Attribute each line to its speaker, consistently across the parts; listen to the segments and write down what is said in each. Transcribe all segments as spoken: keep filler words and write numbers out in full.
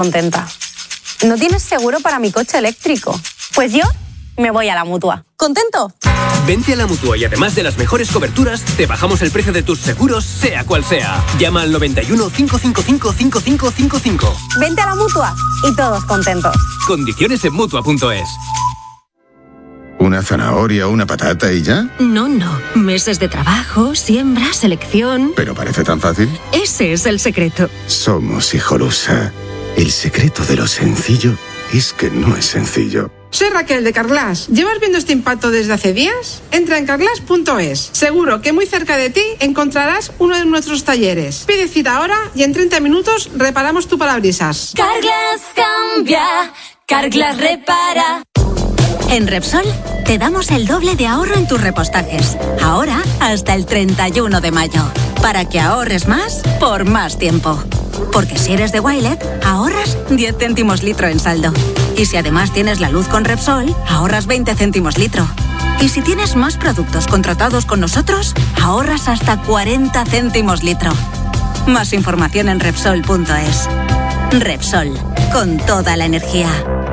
Speaker 1: contenta. ¿No tienes seguro para mi coche eléctrico? Pues yo me voy a la Mutua. ¿Contento?
Speaker 2: Vente a la Mutua y además de las mejores coberturas, te bajamos el precio de tus seguros, sea cual sea. Llama al noventa y uno, cinco cinco cinco, cinco cinco cinco cinco.
Speaker 1: Vente a la Mutua y todos contentos.
Speaker 2: Condiciones en Mutua punto es.
Speaker 3: ¿Una zanahoria, una patata y ya?
Speaker 4: No, no. Meses de trabajo, siembra, selección...
Speaker 3: ¿Pero parece tan fácil?
Speaker 4: Ese es el secreto.
Speaker 3: Somos Hijolusa. El secreto de lo sencillo es que no es sencillo.
Speaker 5: Soy Raquel de Carglass. ¿Llevas viendo este impacto desde hace días? Entra en carglass punto es. Seguro que muy cerca de ti encontrarás uno de nuestros talleres. Pide cita ahora y en treinta minutos reparamos tu parabrisas.
Speaker 6: Carglass cambia, Carglass repara.
Speaker 4: En Repsol te damos el doble de ahorro en tus repostajes. Ahora hasta el treinta y uno de mayo. Para que ahorres más por más tiempo. Porque si eres de Wilet, ahorras diez céntimos litro en saldo. Y si además tienes la luz con Repsol, ahorras veinte céntimos litro. Y si tienes más productos contratados con nosotros, ahorras hasta cuarenta céntimos litro. Más información en Repsol punto es. Repsol, con toda la energía.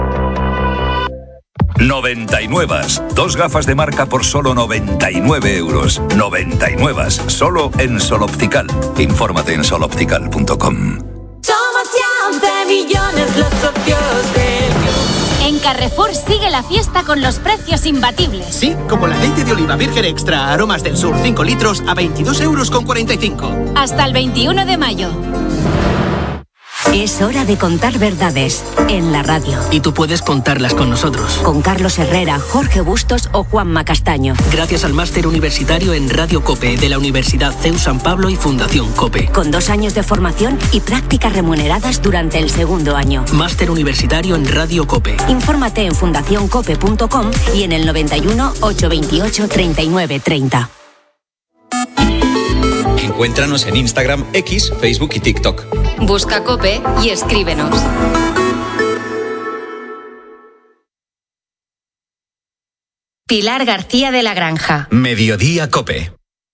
Speaker 7: noventa y nueve. Dos gafas de marca por solo noventa y nueve euros. noventa y nueve. Solo en Sol Optical. Infórmate en sol optical punto com.
Speaker 6: Somos ya once millones los socios del club. En Carrefour sigue la fiesta con los precios imbatibles.
Speaker 8: Sí, como el aceite de oliva virgen extra aromas del sur cinco litros a veintidós euros con cuarenta y cinco.
Speaker 6: Hasta el veintiuno de mayo.
Speaker 4: Es hora de contar verdades en la radio.
Speaker 8: Y tú puedes contarlas con nosotros.
Speaker 4: Con Carlos Herrera, Jorge Bustos o Juanma Castaño.
Speaker 8: Gracias al máster universitario en Radio COPE de la Universidad C E U San Pablo y Fundación COPE.
Speaker 4: Con dos años de formación y prácticas remuneradas durante el segundo año.
Speaker 8: Máster universitario en Radio COPE.
Speaker 4: Infórmate en fundación cope punto com y en el noventa y uno, ochocientos veintiocho, treinta y nueve treinta.
Speaker 9: Encuéntranos en Instagram, X, Facebook y TikTok.
Speaker 6: Busca COPE y escríbenos. Pilar García de la Granja.
Speaker 9: Mediodía COPE.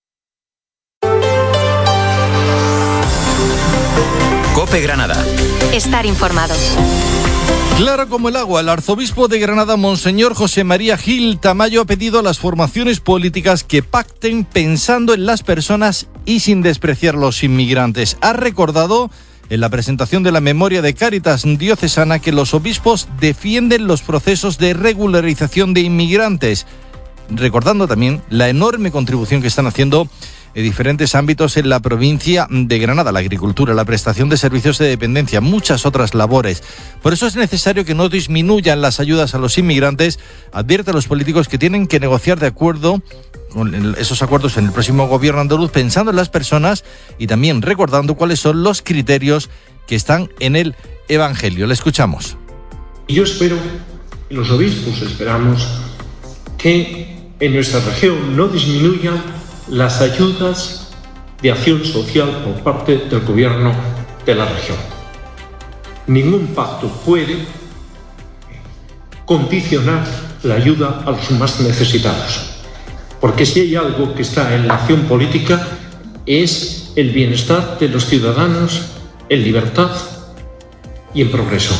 Speaker 9: COPE Granada.
Speaker 6: Estar informado.
Speaker 10: Claro como el agua, el arzobispo de Granada, Monseñor José María Gil Tamayo, ha pedido a las formaciones políticas que pacten pensando en las personas y sin despreciar los inmigrantes. Ha recordado en la presentación de la memoria de Cáritas Diocesana que los obispos defienden los procesos de regularización de inmigrantes, recordando también la enorme contribución que están haciendo en diferentes ámbitos en la provincia de Granada, la agricultura, la prestación de servicios de dependencia, muchas otras labores. Por eso es necesario que no disminuyan las ayudas a los inmigrantes. Advierte a los políticos que tienen que negociar de acuerdo con esos acuerdos en el próximo gobierno andaluz, pensando en las personas y también recordando cuáles son los criterios que están en el Evangelio. Le escuchamos.
Speaker 11: Yo espero, y los obispos esperamos, que en nuestra región no disminuyan las ayudas de acción social por parte del gobierno de la región. Ningún pacto puede condicionar la ayuda a los más necesitados, porque si hay algo que está en la acción política es el bienestar de los ciudadanos en libertad y en progreso.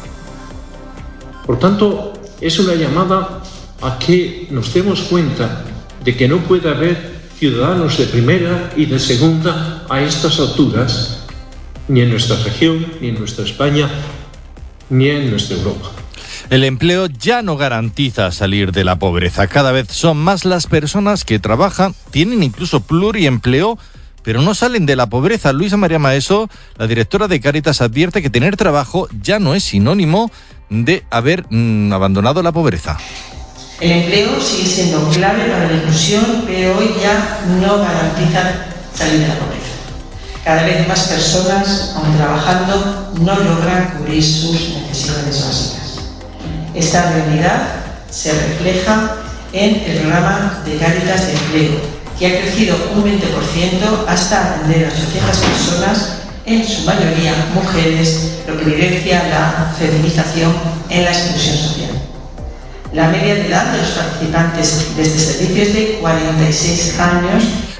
Speaker 11: Por tanto, es una llamada a que nos demos cuenta de que no puede haber ciudadanos de primera y de segunda a estas alturas, ni en nuestra región, ni en nuestra España, ni en nuestra Europa.
Speaker 10: El empleo ya no garantiza salir de la pobreza. Cada vez son más las personas que trabajan, tienen incluso pluriempleo, pero no salen de la pobreza. Luisa María Maeso, la directora de Cáritas, advierte que tener trabajo ya no es sinónimo de haber mmm, abandonado la pobreza.
Speaker 12: El empleo sigue siendo clave para la inclusión, pero hoy ya no garantiza salir de la pobreza. Cada vez más personas, aun trabajando, no logran cubrir sus necesidades básicas. Esta realidad se refleja en el programa de Cáritas de Empleo, que ha crecido un veinte por ciento hasta atender a ochocientas personas, en su mayoría mujeres, lo que evidencia la feminización en la exclusión social. La media de edad de los participantes de este servicio es de cuarenta y seis años.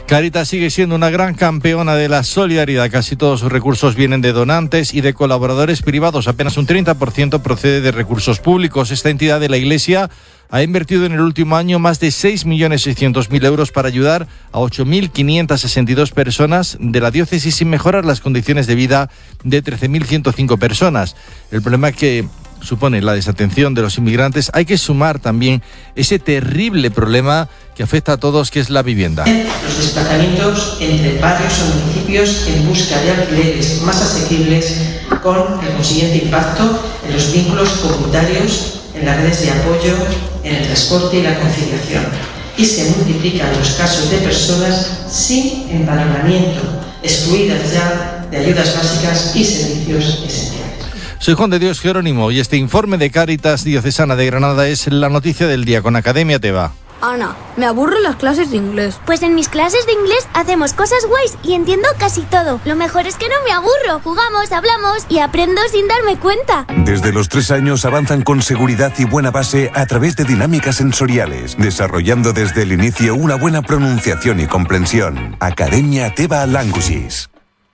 Speaker 10: Cáritas sigue siendo una gran campeona de la solidaridad. Casi todos sus recursos vienen de donantes y de colaboradores privados. Apenas un treinta por ciento procede de recursos públicos. Esta entidad de la Iglesia ha invertido en el último año más de seis millones seiscientos mil euros para ayudar a ocho mil quinientas sesenta y dos personas de la diócesis sin mejorar las condiciones de vida de trece mil ciento cinco personas. El problema que supone la desatención de los inmigrantes, hay que sumar también ese terrible problema que afecta a todos, que es la vivienda.
Speaker 12: Los desplazamientos entre barrios o municipios en busca de alquileres más asequibles, con el consiguiente impacto en los vínculos comunitarios, en las redes de apoyo, en el transporte y la conciliación. Y se multiplican los casos de personas sin empadronamiento, excluidas ya de ayudas básicas y servicios esenciales.
Speaker 10: Soy Juan de Dios Jerónimo y este informe de Cáritas Diocesana de Granada es la noticia del día con Academia Teba.
Speaker 13: Ana, me aburren las clases de inglés.
Speaker 14: Pues en mis clases de inglés hacemos cosas guays y entiendo casi todo. Lo mejor es que no me aburro. Jugamos, hablamos y aprendo sin darme cuenta.
Speaker 15: Desde los tres años avanzan con seguridad y buena base a través de dinámicas sensoriales, desarrollando desde el inicio una buena pronunciación y comprensión. Academia Teba Languages.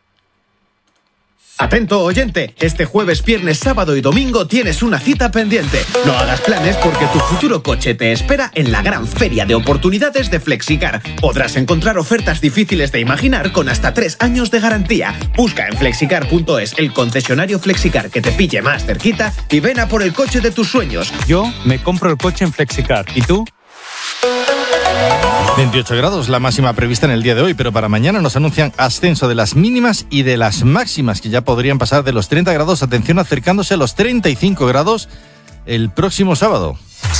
Speaker 8: Atento oyente, este jueves, viernes, sábado y domingo tienes una cita pendiente. No hagas planes porque tu futuro coche te espera en la gran feria de oportunidades de Flexicar. Podrás encontrar ofertas difíciles de imaginar con hasta tres años de garantía. Busca en flexicar punto es el concesionario Flexicar que te pille más cerquita y ven a por el coche de tus sueños.
Speaker 16: Yo me compro el coche en Flexicar. ¿Y tú?
Speaker 10: veintiocho grados la máxima prevista en el día de hoy, pero para mañana nos anuncian ascenso de las mínimas y de las máximas, que ya podrían pasar de los treinta grados, atención, acercándose a los treinta y cinco grados el próximo sábado.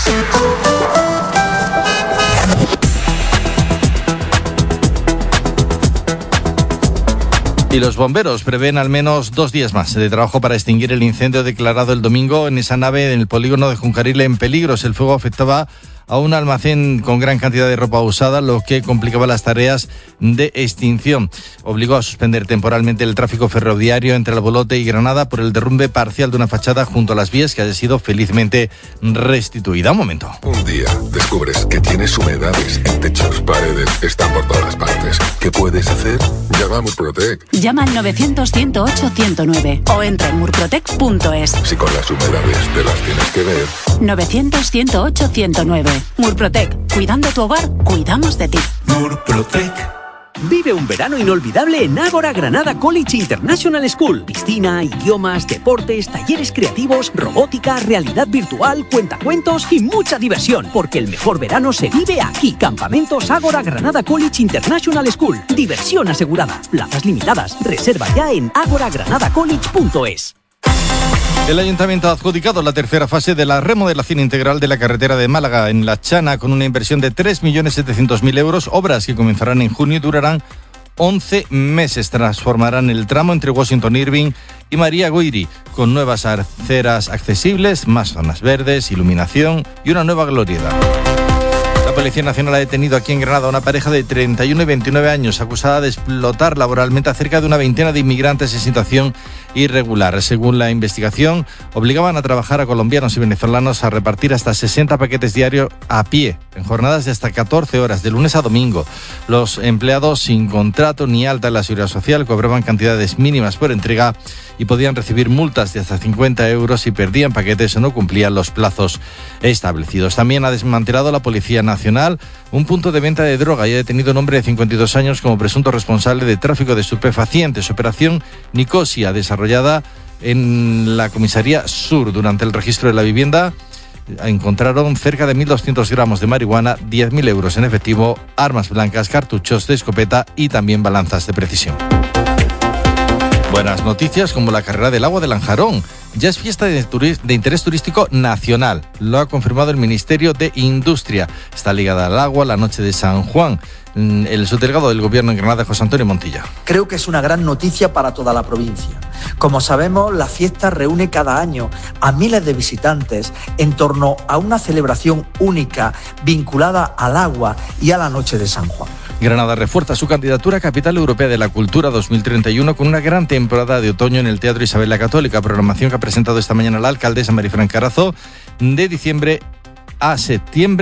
Speaker 10: Y los bomberos prevén al menos dos días más de trabajo para extinguir el incendio declarado el domingo en esa nave en el polígono de Juncaril en Peligros. El fuego afectaba a un almacén con gran cantidad de ropa usada, lo que complicaba las tareas de extinción. Obligó a suspender temporalmente el tráfico ferroviario entre El Bolote y Granada por el derrumbe parcial de una fachada junto a las vías que haya sido felizmente restituida. Un momento.
Speaker 17: Un día descubres que tienes humedades en techos, paredes, están por todas partes. ¿Qué puedes hacer? Llama a Murprotec.
Speaker 4: Llama al novecientos, ciento ocho, ciento nueve o entra en murprotec punto es.
Speaker 17: Si con las humedades te las tienes que ver.
Speaker 4: novecientos, ciento ocho, ciento nueve. Murprotec, cuidando tu hogar, cuidamos de ti.
Speaker 18: Murprotec. Vive un verano inolvidable en Ágora Granada College International School. Piscina, idiomas, deportes, talleres creativos, robótica, realidad virtual, cuentacuentos y mucha diversión. Porque el mejor verano se vive aquí. Campamentos Ágora Granada College International School. Diversión asegurada. Plazas limitadas. Reserva ya en agora granada college punto es.
Speaker 10: El Ayuntamiento ha adjudicado la tercera fase de la remodelación integral de la carretera de Málaga en La Chana con una inversión de tres millones setecientos mil euros, obras que comenzarán en junio y durarán once meses. Transformarán el tramo entre Washington Irving y María Guiri con nuevas aceras accesibles, más zonas verdes, iluminación y una nueva glorieta. La Policía Nacional ha detenido aquí en Granada a una pareja de treinta y uno y veintinueve años acusada de explotar laboralmente a cerca de una veintena de inmigrantes en situación irregular. Según la investigación, obligaban a trabajar a colombianos y venezolanos a repartir hasta sesenta paquetes diarios a pie, en jornadas de hasta catorce horas, de lunes a domingo. Los empleados sin contrato ni alta en la Seguridad Social cobraban cantidades mínimas por entrega y podían recibir multas de hasta cincuenta euros si perdían paquetes o no cumplían los plazos establecidos. También ha desmantelado la Policía Nacional un punto de venta de droga y ha detenido a un hombre de cincuenta y dos años como presunto responsable de tráfico de estupefacientes. Operación Nicosia, desarrollada en la Comisaría Sur. Durante el registro de la vivienda encontraron cerca de mil doscientos gramos de marihuana, diez mil euros en efectivo, armas blancas, cartuchos de escopeta y también balanzas de precisión. Buenas noticias como la carrera del agua de Lanjarón. Ya es fiesta de, turi- de interés turístico nacional. Lo ha confirmado el Ministerio de Industria. Está ligada al agua la noche de San Juan. El subdelegado del Gobierno en Granada, José Antonio Montilla.
Speaker 19: Creo que es una gran noticia para toda la provincia. Como sabemos, la fiesta reúne cada año a miles de visitantes en torno a una celebración única vinculada al agua y a la noche de San Juan.
Speaker 10: Granada refuerza su candidatura a Capital Europea de la Cultura dos mil treinta y uno con una gran temporada de otoño en el Teatro Isabel la Católica, programación que ha presentado esta mañana la alcaldesa Marifran Carazo de diciembre a septiembre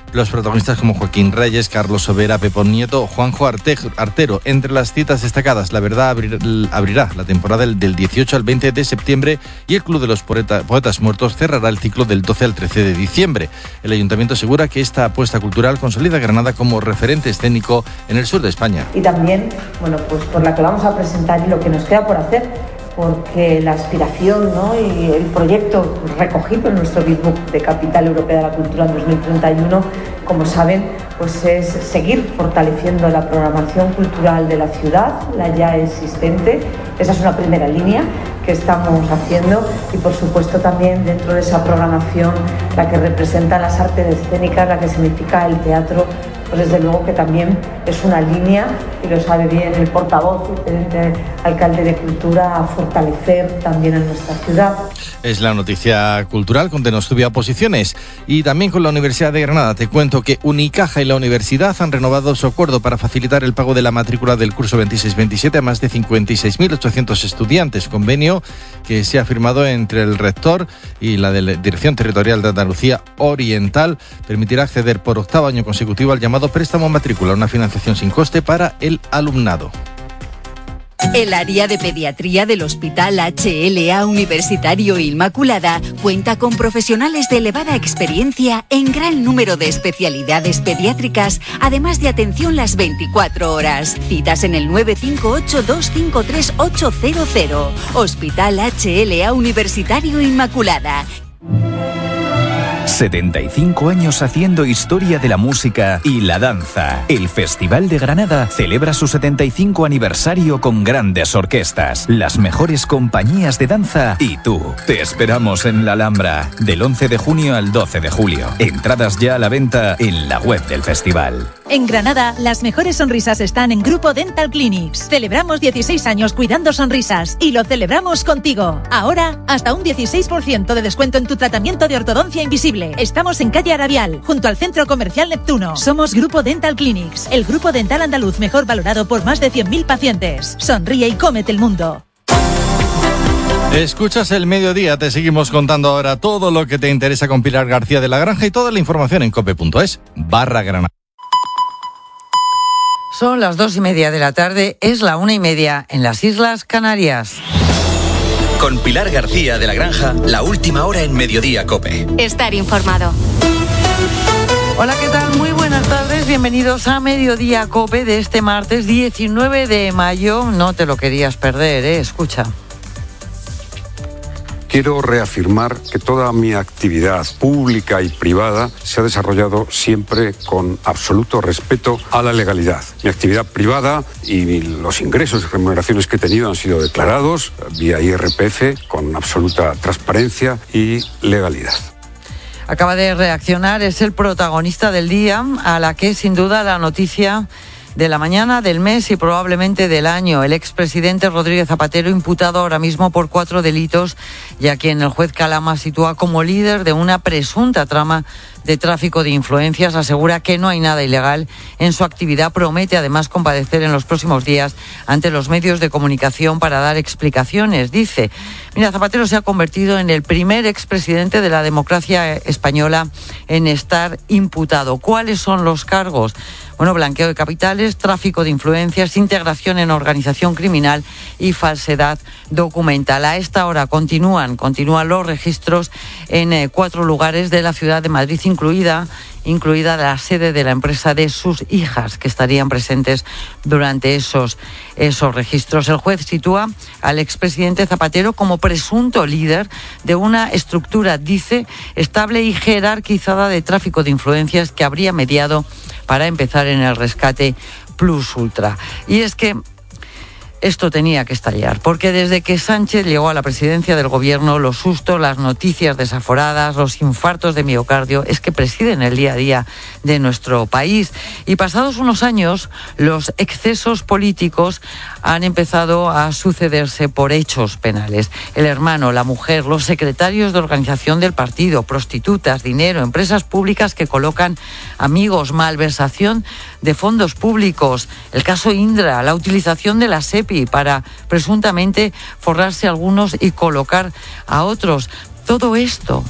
Speaker 10: Los protagonistas como Joaquín Reyes, Carlos Sobera, Pepón Nieto, Juanjo Artero. Entre las citas destacadas, La Verdad abrir, abrirá la temporada del, del dieciocho al veinte de septiembre y el Club de los Poeta, Poetas Muertos cerrará el ciclo del doce al trece de diciembre. El Ayuntamiento asegura que esta apuesta cultural consolida a Granada como referente escénico en el sur de España.
Speaker 20: Y también, bueno, pues por la que vamos a presentar y lo que nos queda por hacer, porque la aspiración, ¿no?, y el proyecto recogido en nuestro Big Book de Capital Europea de la Cultura en dos mil treinta y uno, como saben, pues es seguir fortaleciendo la programación cultural de la ciudad, la ya existente. Esa es una primera línea que estamos haciendo y, por supuesto, también dentro de esa programación la que representa las artes escénicas, la que significa el teatro, pues desde luego que también es una línea, y lo sabe bien el portavoz y el alcalde de Cultura, a fortalecer también en nuestra ciudad.
Speaker 10: Es la noticia cultural con Denostubia Oposiciones. Y también con la Universidad de Granada te cuento que Unicaja y la universidad han renovado su acuerdo para facilitar el pago de la matrícula del curso veintiséis veintisiete a más de cincuenta y seis mil ochocientos estudiantes, convenio que se ha firmado entre el rector y la Dirección Territorial de Andalucía Oriental. Permitirá acceder por octavo año consecutivo al llamado préstamo matrícula, una financiación sin coste para el alumnado.
Speaker 4: El área de pediatría del Hospital H L A Universitario Inmaculada cuenta con profesionales de elevada experiencia en gran número de especialidades pediátricas, además de atención las veinticuatro horas. Citas en el nueve cinco ocho, dos cinco tres, ocho cero cero. Hospital H L A Universitario Inmaculada.
Speaker 21: setenta y cinco años haciendo historia de la música y la danza. El Festival de Granada celebra su setenta y cinco aniversario con grandes orquestas, las mejores compañías de danza y tú. Te esperamos en la Alhambra del once de junio al doce de julio. Entradas ya a la venta en la web del festival.
Speaker 22: En Granada, las mejores sonrisas están en Grupo Dental Clinics. Celebramos dieciséis años cuidando sonrisas y lo celebramos contigo. Ahora, hasta un dieciséis por ciento de descuento en tu tratamiento de ortodoncia invisible. Estamos en calle Arabial, junto al Centro Comercial Neptuno. Somos Grupo Dental Clinics, el grupo dental andaluz mejor valorado por más de cien mil pacientes. Sonríe y cómete el mundo.
Speaker 10: Escuchas El Mediodía, te seguimos contando ahora todo lo que te interesa con Pilar García de la Granja y toda la información en cope punto es barra Granada.
Speaker 23: Son las dos y media de la tarde, es la una y media en las Islas Canarias.
Speaker 9: Con Pilar García de la Granja, la última hora en Mediodía Cope.
Speaker 6: Estar informado.
Speaker 23: Hola, ¿qué tal? Muy buenas tardes, bienvenidos a Mediodía Cope de este martes diecinueve de mayo. No te lo querías perder, ¿eh? Escucha.
Speaker 24: Quiero reafirmar que toda mi actividad pública y privada se ha desarrollado siempre con absoluto respeto a la legalidad. Mi actividad privada y los ingresos y remuneraciones que he tenido han sido declarados vía I R P F con absoluta transparencia y legalidad.
Speaker 23: Acaba de reaccionar, es el protagonista del día, a la que sin duda la noticia de la mañana, del mes y probablemente del año. El expresidente Rodríguez Zapatero, imputado ahora mismo por cuatro delitos, y a quien el juez Calama sitúa como líder de una presunta trama de tráfico de influencias, asegura que no hay nada ilegal en su actividad. Promete además comparecer en los próximos días ante los medios de comunicación para dar explicaciones. Dice, mira, Zapatero se ha convertido en el primer expresidente de la democracia española en estar imputado. ¿Cuáles son los cargos? Bueno, blanqueo de capitales, tráfico de influencias, integración en organización criminal y falsedad documental. A esta hora continúan, continúan los registros en eh, cuatro lugares de la ciudad de Madrid, incluida incluida la sede de la empresa de sus hijas, que estarían presentes durante esos, esos registros. El juez sitúa al expresidente Zapatero como presunto líder de una estructura, dice, estable y jerarquizada de tráfico de influencias que habría mediado para empezar en el rescate Plus Ultra. Y es que esto tenía que estallar, porque desde que Sánchez llegó a la presidencia del gobierno, los sustos, las noticias desaforadas, los infartos de miocardio, es que presiden el día a día de nuestro país. Y pasados unos años, los excesos políticos han empezado a sucederse por hechos penales. El hermano, la mujer, los secretarios de organización del partido, prostitutas, dinero, empresas públicas que colocan amigos, malversación de fondos públicos, el caso Indra, la utilización de la S E P I para presuntamente forrarse a algunos y colocar a otros. Todo esto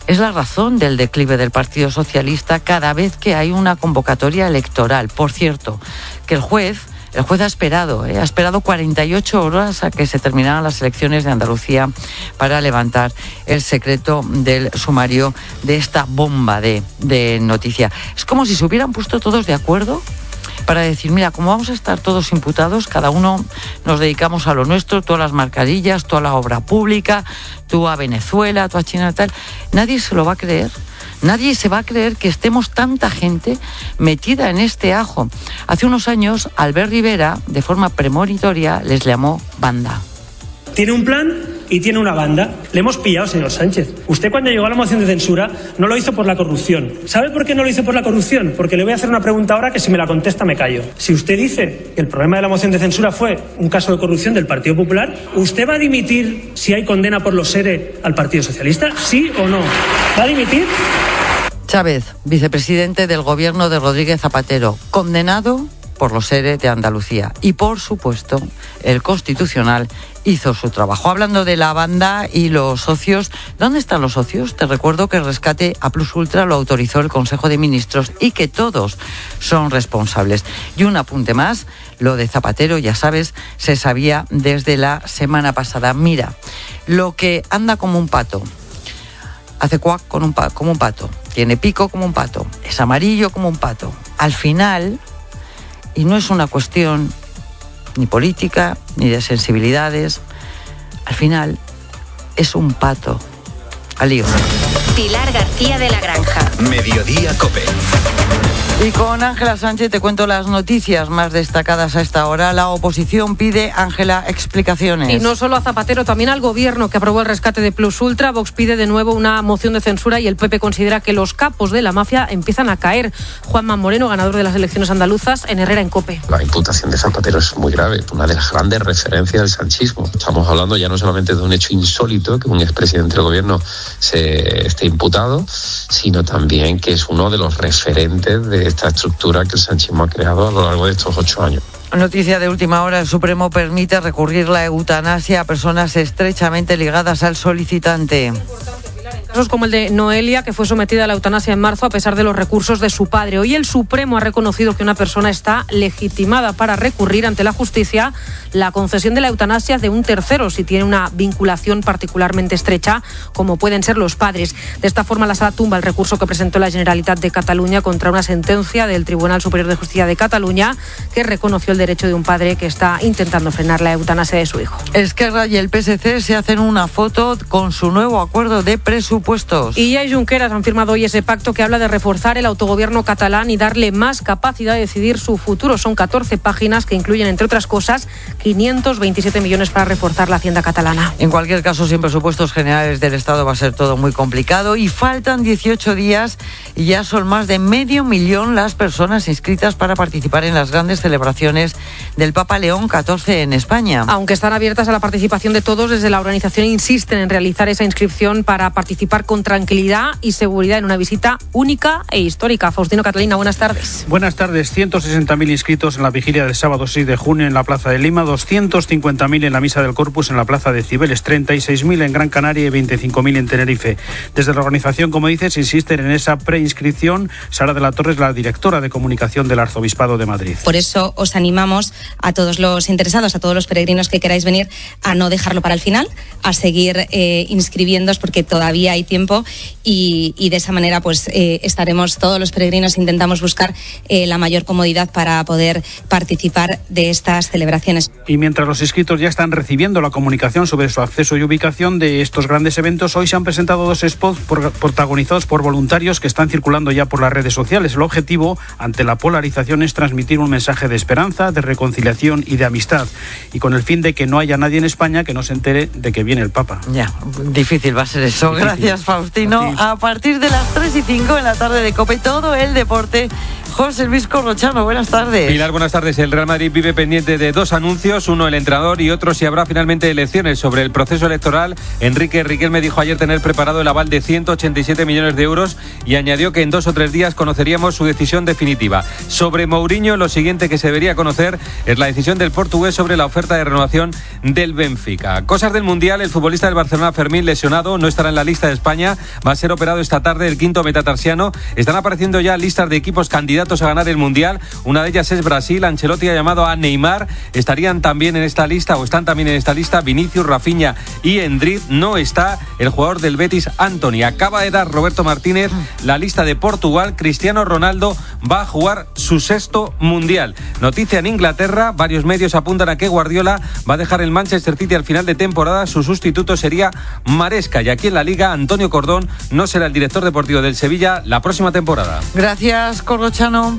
Speaker 23: es la razón del declive del Partido Socialista cada vez que hay una convocatoria electoral. Por cierto, que el juez, el juez ha esperado, ¿eh? ha esperado cuarenta y ocho horas a que se terminaran las elecciones de Andalucía para levantar el secreto del sumario de esta bomba de, de noticia. Es como si se hubieran puesto todos de acuerdo para decir, mira, como vamos a estar todos imputados, cada uno nos dedicamos a lo nuestro, tú a las mascarillas, tú a la obra pública, tú a Venezuela, tú a China, tal. Nadie se lo va a creer. Nadie se va a creer que estemos tanta gente metida en este ajo. Hace unos años, Albert Rivera, de forma premonitoria, les llamó banda.
Speaker 1: Tiene un plan y tiene una banda. Le hemos pillado, señor Sánchez. Usted, cuando llegó a la moción de censura, no lo hizo por la corrupción. ¿Sabe por qué no lo hizo por la corrupción? Porque le voy a hacer una pregunta ahora que si me la contesta me callo. Si usted dice que el problema de la moción de censura fue un caso de corrupción del Partido Popular, ¿usted va a dimitir si hay condena por los ERE al Partido Socialista? ¿Sí o no? ¿Va a dimitir?
Speaker 23: Chávez, vicepresidente del gobierno de Rodríguez Zapatero, condenado por los ERE de Andalucía. Y, por supuesto, el Constitucional hizo su trabajo. Hablando de la banda y los socios, ¿dónde están los socios? Te recuerdo que el rescate a Plus Ultra lo autorizó el Consejo de Ministros y que todos son responsables. Y un apunte más, lo de Zapatero, ya sabes, se sabía desde la semana pasada. Mira, lo que anda como un pato, hace cuac con un pa- como un pato, tiene pico como un pato, es amarillo como un pato. Al final, y no es una cuestión ni política, ni de sensibilidades, al final es un pato. Al lío.
Speaker 6: Pilar García de la Granja.
Speaker 9: Mediodía COPE.
Speaker 23: Y con Ángela Sánchez te cuento las noticias más destacadas a esta hora. La oposición pide, Ángela, explicaciones.
Speaker 2: Y no solo a Zapatero, también al gobierno que aprobó el rescate de Plus Ultra. Vox pide de nuevo una moción de censura y el P P considera que los capos de la mafia empiezan a caer. Juanma Moreno, ganador de las elecciones andaluzas, en Herrera en COPE.
Speaker 3: La imputación de Zapatero es muy grave, una de las grandes referencias del sanchismo. Estamos hablando ya no solamente de un hecho insólito, que un expresidente del gobierno se esté imputado, sino también que es uno de los referentes de esta estructura que el sanchismo ha creado a lo largo de estos ocho años.
Speaker 23: Noticia de última hora, el Supremo permite recurrir la eutanasia a personas estrechamente ligadas al solicitante.
Speaker 2: Casos como el de Noelia, que fue sometida a la eutanasia en marzo a pesar de los recursos de su padre. Hoy el Supremo ha reconocido que una persona está legitimada para recurrir ante la justicia la concesión de la eutanasia de un tercero si tiene una vinculación particularmente estrecha, como pueden ser los padres. De esta forma, la Sala tumba el recurso que presentó la Generalitat de Cataluña contra una sentencia del Tribunal Superior de Justicia de Cataluña que reconoció el derecho de un padre que está intentando frenar la eutanasia de su hijo.
Speaker 23: Esquerra y el P S C se hacen una foto con su nuevo acuerdo de presupuestos.
Speaker 2: Y ya y Junqueras han firmado hoy ese pacto que habla de reforzar el autogobierno catalán y darle más capacidad de decidir su futuro. Son catorce páginas que incluyen, entre otras cosas, quinientos veintisiete millones para reforzar la hacienda catalana.
Speaker 23: En cualquier caso, sin presupuestos generales del Estado va a ser todo muy complicado y faltan dieciocho días y ya son más de medio millón las personas inscritas para participar en las grandes celebraciones del Papa León catorce en España.
Speaker 2: Aunque están abiertas a la participación de todos, desde la organización insisten en realizar esa inscripción para participar con tranquilidad y seguridad en una visita única e histórica. Faustino Catalina, buenas tardes.
Speaker 5: Buenas tardes. ciento sesenta mil inscritos en la vigilia del sábado seis de junio en la Plaza de Lima, doscientos cincuenta mil en la Misa del Corpus en la Plaza de Cibeles, treinta y seis mil en Gran Canaria y veinticinco mil en Tenerife. Desde la organización, como dices, insisten en esa preinscripción. Sara de la Torre es la directora de comunicación del Arzobispado de Madrid.
Speaker 25: Por eso os animamos a todos los interesados, a todos los peregrinos que queráis venir, a no dejarlo para el final, a seguir eh, inscribiéndoos porque todavía hay tiempo y, y de esa manera pues eh, estaremos todos los peregrinos, intentamos buscar eh, la mayor comodidad para poder participar de estas celebraciones.
Speaker 5: Y mientras los inscritos ya están recibiendo la comunicación sobre su acceso y ubicación de estos grandes eventos, hoy se han presentado dos spots por, protagonizados por voluntarios que están circulando ya por las redes sociales. El objetivo, ante la polarización, es transmitir un mensaje de esperanza, de reconciliación y de amistad, y con el fin de que no haya nadie en España que no se entere de que viene el Papa.
Speaker 23: Ya, difícil va a ser eso. Difícil. Gracias, Faustino. A partir de las tres y cinco en la tarde de COPE, todo el deporte. José Luis Corrochano, buenas tardes.
Speaker 26: Pilar, buenas tardes. El Real Madrid vive pendiente de dos anuncios, uno el entrenador y otro si habrá finalmente elecciones. Sobre el proceso electoral, Enrique Riquelme dijo ayer tener preparado el aval de ciento ochenta y siete millones de euros y añadió que en dos o tres días conoceríamos su decisión definitiva. Sobre Mourinho, lo siguiente que se debería conocer es la decisión del portugués sobre la oferta de renovación del Benfica. Cosas del Mundial, el futbolista del Barcelona, Fermín, lesionado, no estará en la lista de España. Va a ser operado esta tarde el quinto metatarsiano. Están apareciendo ya listas de equipos candidatos a ganar el Mundial. Una de ellas es Brasil. Ancelotti ha llamado a Neymar. Estarían también en esta lista, o están también en esta lista, Vinicius, Rafinha y Endrick. No está el jugador del Betis, Antony. Acaba de dar Roberto Martínez la lista de Portugal. Cristiano Ronaldo va a jugar su sexto Mundial. Noticia en Inglaterra, varios medios apuntan a que Guardiola va a dejar el Manchester City al final de temporada. Su sustituto sería Maresca. Y aquí en la Liga, Antonio Cordón no será el director deportivo del Sevilla la próxima temporada.
Speaker 23: Gracias, Corrochano.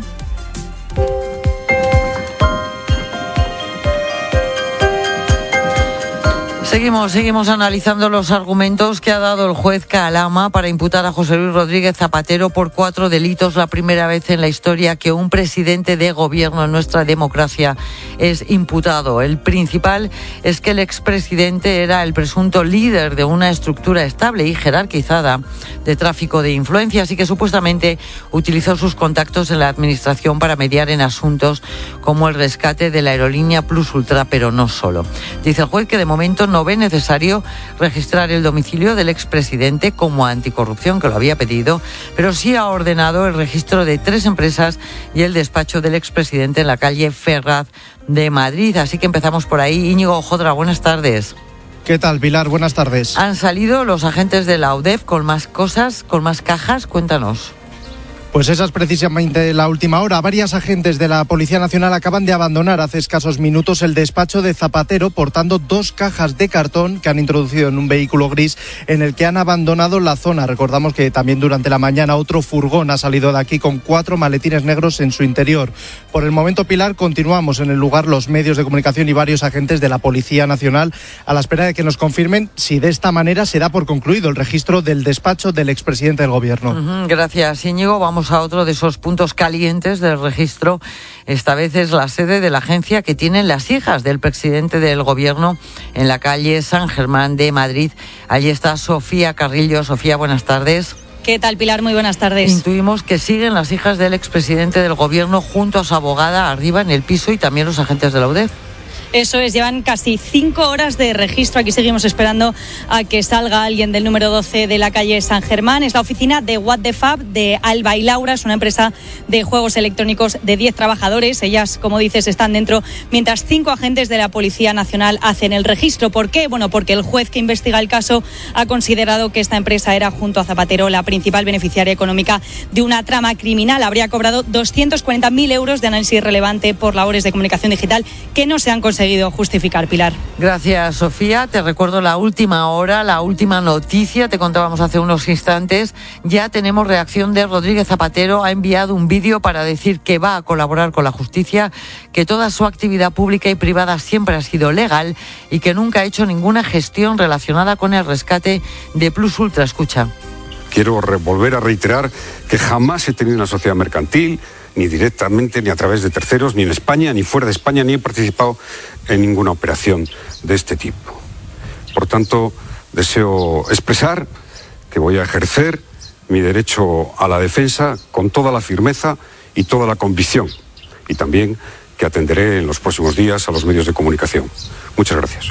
Speaker 23: Seguimos, seguimos analizando los argumentos que ha dado el juez Calama para imputar a José Luis Rodríguez Zapatero por cuatro delitos. La primera vez en la historia que un presidente de gobierno en nuestra democracia es imputado. El principal es que el expresidente era el presunto líder de una estructura estable y jerarquizada de tráfico de influencias y que supuestamente utilizó sus contactos en la administración para mediar en asuntos como el rescate de la aerolínea Plus Ultra, pero no solo. Dice el juez que de momento no ve necesario registrar el domicilio del expresidente como Anticorrupción, que lo había pedido, pero sí ha ordenado el registro de tres empresas y el despacho del expresidente en la calle Ferraz de Madrid. Así que empezamos por ahí. Íñigo Jodra, buenas tardes.
Speaker 7: ¿Qué tal, Pilar? Buenas tardes.
Speaker 23: Han salido los agentes de la U D E F con más cosas, con más cajas. Cuéntanos.
Speaker 7: Pues esa es precisamente la última hora. Varias agentes de la Policía Nacional acaban de abandonar hace escasos minutos el despacho de Zapatero portando dos cajas de cartón que han introducido en un vehículo gris en el que han abandonado la zona. Recordamos que también durante la mañana otro furgón ha salido de aquí con cuatro maletines negros en su interior. Por el momento, Pilar, continuamos en el lugar los medios de comunicación y varios agentes de la Policía Nacional a la espera de que nos confirmen si de esta manera se da por concluido el registro del despacho del expresidente del Gobierno.
Speaker 23: Uh-huh, gracias, Íñigo. Vamos a otro de esos puntos calientes del registro. Esta vez es la sede de la agencia que tienen las hijas del presidente del Gobierno en la calle San Germán de Madrid. Allí está Sofía Carrillo. Sofía, buenas tardes.
Speaker 11: ¿Qué tal, Pilar? Muy buenas tardes.
Speaker 23: Intuimos que siguen las hijas del expresidente del Gobierno junto a su abogada arriba en el piso y también los agentes de la U D E F.
Speaker 11: Eso es, llevan casi cinco horas de registro. Aquí seguimos esperando a que salga alguien del número doce de la calle San Germán. Es la oficina de What the Fab de Alba y Laura. Es una empresa de juegos electrónicos de diez trabajadores. Ellas, como dices, están dentro, mientras cinco agentes de la Policía Nacional hacen el registro. ¿Por qué? Bueno, porque el juez que investiga el caso ha considerado que esta empresa era, junto a Zapatero, la principal beneficiaria económica de una trama criminal. Habría cobrado doscientos cuarenta mil euros de análisis relevante por labores de comunicación digital que no se han conseguido justificar, Pilar.
Speaker 23: Gracias, Sofía. Te recuerdo la última hora, la última noticia. Te contábamos hace unos instantes. Ya tenemos reacción de Rodríguez Zapatero. Ha enviado un vídeo para decir que va a colaborar con la justicia, que toda su actividad pública y privada siempre ha sido legal y que nunca ha hecho ninguna gestión relacionada con el rescate de Plus Ultra. Escucha.
Speaker 24: Quiero volver a reiterar que jamás he tenido una sociedad mercantil, ni directamente, ni a través de terceros, ni en España, ni fuera de España, ni he participado en ninguna operación de este tipo. Por tanto, deseo expresar que voy a ejercer mi derecho a la defensa con toda la firmeza y toda la convicción, y también que atenderé en los próximos días a los medios de comunicación. Muchas gracias.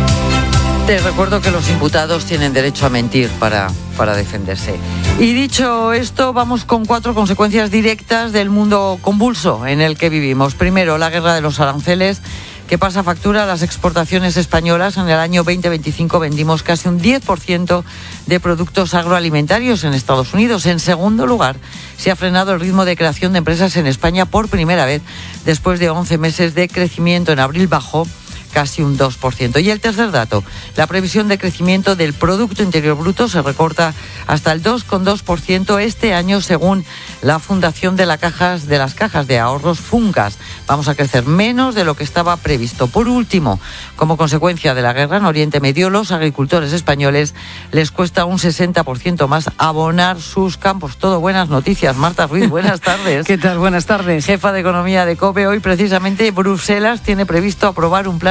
Speaker 23: Te recuerdo que los imputados tienen derecho a mentir para, para defenderse. Y dicho esto, vamos con cuatro consecuencias directas del mundo convulso en el que vivimos. Primero, la guerra de los aranceles, que pasa factura a las exportaciones españolas. En el año veinte veinticinco vendimos casi un diez por ciento de productos agroalimentarios en Estados Unidos. En segundo lugar, se ha frenado el ritmo de creación de empresas en España por primera vez después de once meses de crecimiento. En abril bajó casi un dos por ciento. Y el tercer dato, la previsión de crecimiento del Producto Interior Bruto se recorta hasta el dos coma dos por ciento este año, según la Fundación de, la Cajas, de las Cajas de Ahorros Funcas. Vamos a crecer menos de lo que estaba previsto. Por último, como consecuencia de la guerra en Oriente Medio, los agricultores españoles les cuesta un sesenta por ciento más abonar sus campos. Todo buenas noticias. Marta Ruiz, buenas tardes.
Speaker 12: ¿Qué tal? Buenas tardes.
Speaker 23: Jefa de Economía de COPE. Hoy precisamente Bruselas tiene previsto aprobar un plan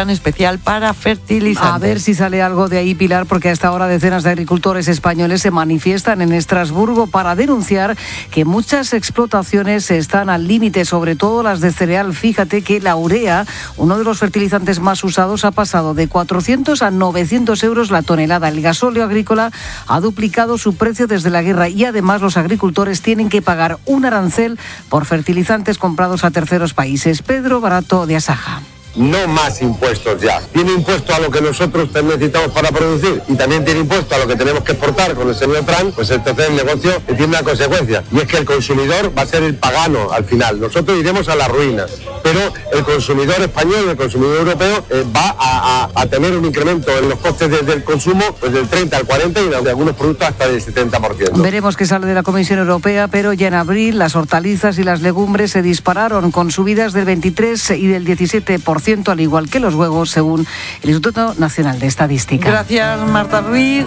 Speaker 23: plan especial para fertilizantes.
Speaker 8: A ver si sale algo de ahí, Pilar, porque a esta hora decenas de agricultores españoles se manifiestan en Estrasburgo para denunciar que muchas explotaciones están al límite, sobre todo las de cereal. Fíjate que la urea, uno de los fertilizantes más usados, ha pasado de cuatrocientos a novecientos euros la tonelada. El gasóleo agrícola ha duplicado su precio desde la guerra y además los agricultores tienen que pagar un arancel por fertilizantes comprados a terceros países. Pedro Barato, de Asaja.
Speaker 12: No más impuestos ya. Tiene impuesto a lo que nosotros necesitamos para producir y también tiene impuesto a lo que tenemos que exportar con el señor Trump, pues entonces el negocio tiene una consecuencia y es que el consumidor va a ser el pagano al final. Nosotros iremos a la ruina, pero el consumidor español, el consumidor europeo eh, va a, a, a tener un incremento en los costes de, del consumo pues del treinta al cuarenta y de algunos productos hasta del setenta por ciento.
Speaker 8: Veremos qué sale de la Comisión Europea, pero ya en abril las hortalizas y las legumbres se dispararon con subidas del veintitrés y del diecisiete por ciento, al igual que los huevos, según el Instituto Nacional de Estadística.
Speaker 23: Gracias, Marta Ruiz.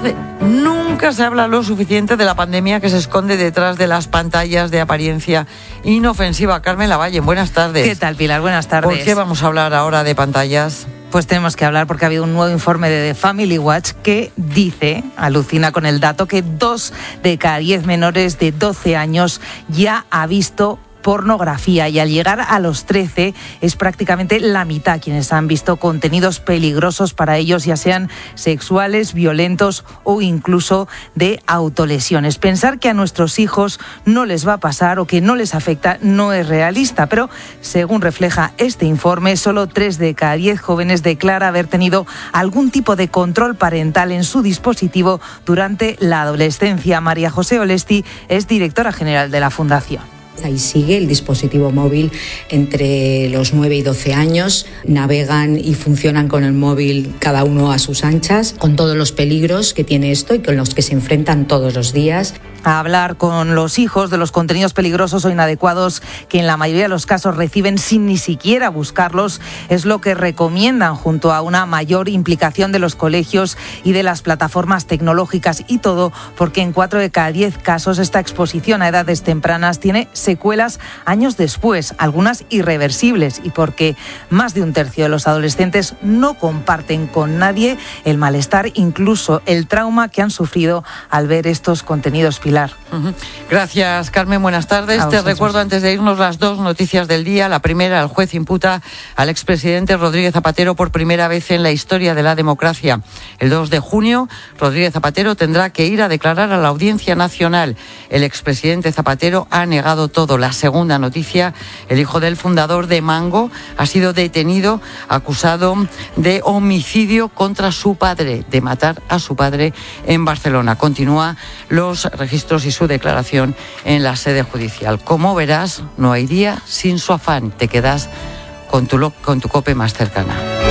Speaker 23: Nunca se habla lo suficiente de la pandemia que se esconde detrás de las pantallas de apariencia inofensiva. Carmen Lavalle, buenas tardes.
Speaker 13: ¿Qué tal, Pilar? Buenas tardes.
Speaker 23: ¿Por qué vamos a hablar ahora de pantallas?
Speaker 13: Pues tenemos que hablar porque ha habido un nuevo informe de The Family Watch que dice, alucina con el dato, que dos de cada diez menores de doce años ya ha visto pornografía y al llegar a los trece es prácticamente la mitad quienes han visto contenidos peligrosos para ellos, ya sean sexuales, violentos o incluso de autolesiones. Pensar que a nuestros hijos no les va a pasar o que no les afecta no es realista, pero según refleja este informe, solo tres de cada diez jóvenes declara haber tenido algún tipo de control parental en su dispositivo durante la adolescencia. María José Olesti es directora general de la Fundación.
Speaker 14: Ahí sigue el dispositivo móvil entre los nueve y doce años. Navegan y funcionan con el móvil cada uno a sus anchas, con todos los peligros que tiene esto y con los que se enfrentan todos los días.
Speaker 13: A hablar con los hijos de los contenidos peligrosos o inadecuados que en la mayoría de los casos reciben sin ni siquiera buscarlos es lo que recomiendan, junto a una mayor implicación de los colegios y de las plataformas tecnológicas, y todo porque en cuatro de cada diez casos esta exposición a edades tempranas tiene secuelas años después, algunas irreversibles, y porque más de un tercio de los adolescentes no comparten con nadie el malestar, incluso el trauma que han sufrido al ver estos contenidos. Pilar.
Speaker 23: Uh-huh. Gracias, Carmen. Buenas tardes. Te recuerdo antes de irnos las dos noticias del día. La primera, el juez imputa al expresidente Rodríguez Zapatero por primera vez en la historia de la democracia. El dos de junio, Rodríguez Zapatero tendrá que ir a declarar a la Audiencia Nacional. El expresidente Zapatero ha negado todo. La segunda noticia, el hijo del fundador de Mango ha sido detenido acusado de homicidio contra su padre, de matar a su padre en Barcelona. Continúa los registros y su declaración en la sede judicial. Como verás, no hay día sin su afán. Te quedas con tu, con tu COPE más cercana.